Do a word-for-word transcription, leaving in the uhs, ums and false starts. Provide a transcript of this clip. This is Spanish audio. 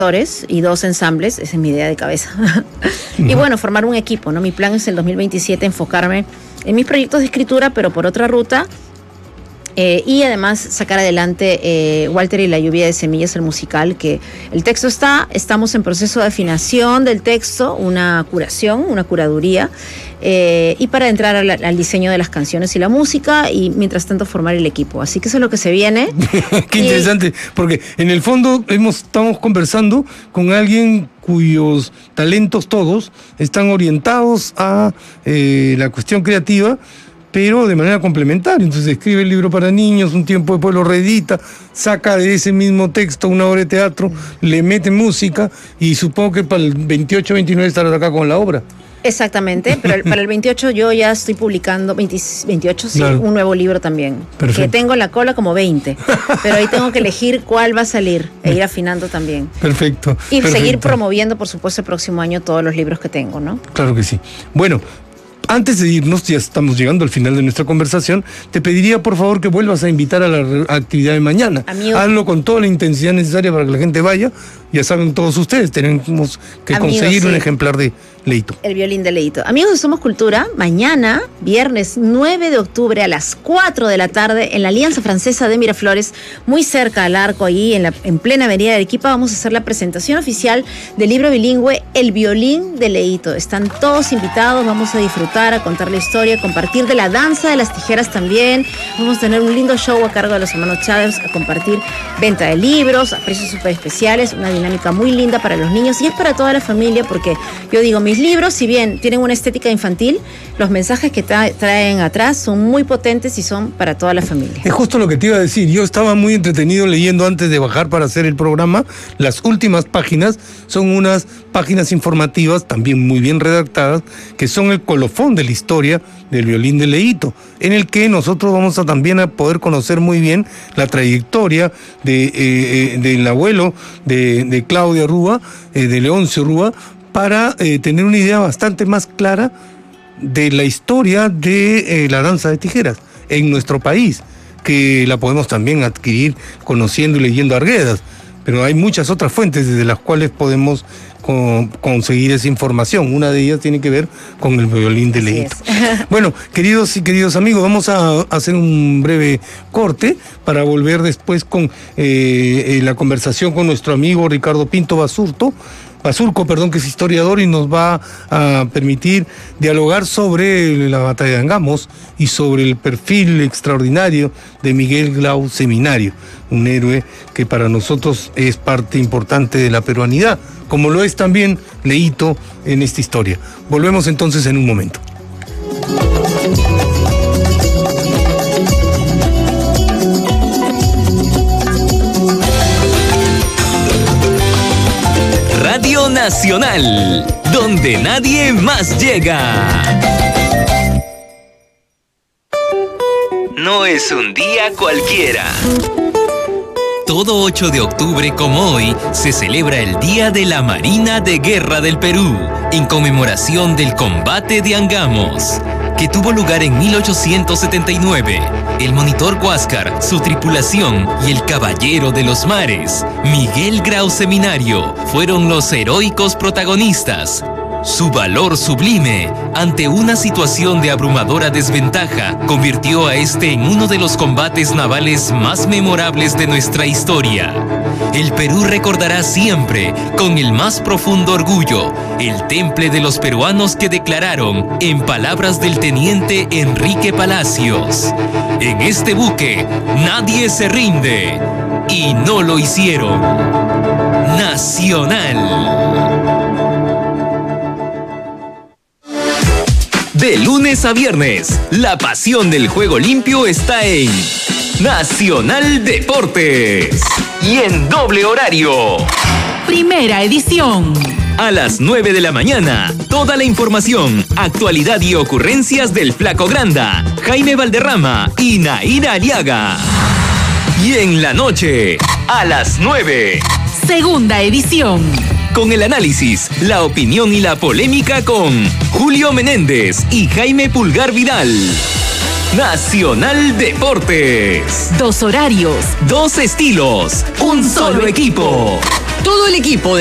y dos ensambles, esa es mi idea de cabeza. Y bueno, formar un equipo, ¿no? Mi plan es el dos mil veintisiete enfocarme en mis proyectos de escritura, pero por otra ruta. Eh, y además sacar adelante eh, Walter y la lluvia de semillas, el musical, que el texto está, estamos en proceso de afinación del texto, una curación, una curaduría, eh, y para entrar al, al diseño de las canciones y la música, y mientras tanto formar el equipo. Así que eso es lo que se viene. Qué y... interesante, porque en el fondo hemos, estamos conversando con alguien cuyos talentos todos están orientados a eh, la cuestión creativa, pero de manera complementaria. Entonces escribe el libro para niños, un tiempo después lo reedita, saca de ese mismo texto una obra de teatro, le mete música, y supongo que para el veintiocho, veintinueve estará acá con la obra. Exactamente, pero el, para el veintiocho yo ya estoy publicando, veinte, veintiocho, sí, claro, un nuevo libro también. Perfecto. Que tengo en la cola como veinte, pero ahí tengo que elegir cuál va a salir e ir afinando también. Perfecto. Y perfecto. seguir promoviendo, por supuesto, el próximo año todos los libros que tengo, ¿no? Claro que sí. Bueno, antes de irnos, ya estamos llegando al final de nuestra conversación, te pediría por favor que vuelvas a invitar a la actividad de mañana. Amigo, hazlo con toda la intensidad necesaria para que la gente vaya. Ya saben todos ustedes, tenemos que Amigos, conseguir sí. un ejemplar de Leito. El violín de Leito. Amigos de Somos Cultura, mañana, viernes nueve de octubre a las cuatro de la tarde, en la Alianza Francesa de Miraflores, muy cerca al Arco, ahí en, la, en plena avenida de Arequipa, vamos a hacer la presentación oficial del libro bilingüe El violín de Leito. Están todos invitados, vamos a disfrutar, a contar la historia, a compartir de la danza de las tijeras también. Vamos a tener un lindo show a cargo de los hermanos Chávez, a compartir venta de libros a precios súper especiales, una dinámica muy linda para los niños y es para toda la familia, porque yo digo, mis libros, si bien tienen una estética infantil, los mensajes que tra- traen atrás son muy potentes y son para toda la familia. Es justo lo que te iba a decir. Yo estaba muy entretenido leyendo antes de bajar para hacer el programa. Las últimas páginas son unas páginas informativas, también muy bien redactadas, que son el colofón de la historia del violín de Leito, en el que nosotros vamos a también a poder conocer muy bien la trayectoria de, eh, eh, del abuelo de, de Claudia Rúa, eh, de Leoncio Rúa, para eh, tener una idea bastante más clara de la historia de eh, la danza de tijeras en nuestro país, que la podemos también adquirir conociendo y leyendo Arguedas, pero hay muchas otras fuentes desde las cuales podemos con, conseguir esa información. Una de ellas tiene que ver con el violín de Leito. Bueno, queridos y queridos amigos, vamos a hacer un breve corte para volver después con eh, la conversación con nuestro amigo Ricardo Pinto Basurto, Basurco, perdón, que es historiador y nos va a permitir dialogar sobre la batalla de Angamos y sobre el perfil extraordinario de Miguel Grau Seminario, un héroe que para nosotros es parte importante de la peruanidad, como lo es también Leito en esta historia. Volvemos entonces en un momento. Radio Nacional, donde nadie más llega. No es un día cualquiera. Todo ocho de octubre como hoy se celebra el Día de la Marina de Guerra del Perú, en conmemoración del combate de Angamos, que tuvo lugar en mil ochocientos setenta y nueve. El monitor Huáscar, su tripulación y el caballero de los mares, Miguel Grau Seminario, fueron los heroicos protagonistas. Su valor sublime ante una situación de abrumadora desventaja convirtió a este en uno de los combates navales más memorables de nuestra historia. El Perú recordará siempre, con el más profundo orgullo, el temple de los peruanos que declararon, en palabras del teniente Enrique Palacios: en este buque nadie se rinde, y no lo hicieron. Nacional. De lunes a viernes, la pasión del juego limpio está en Nacional Deportes y en doble horario. Primera edición. A las nueve de la mañana, toda la información, actualidad y ocurrencias del Flaco Granda, Jaime Valderrama y Naira Aliaga. Y en la noche, a las nueve. Segunda edición. Con el análisis, la opinión y la polémica con Julio Menéndez y Jaime Pulgar Vidal. Nacional Deportes. Dos horarios. Dos estilos. Un solo equipo. Todo el equipo de